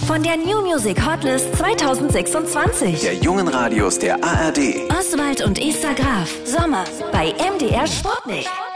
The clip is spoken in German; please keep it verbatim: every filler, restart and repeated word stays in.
von der New Music Hotlist zwanzig sechsundzwanzig. Der jungen Radios der A R D. Oswald und Esther Graf. Sommer bei M D R Sputnik.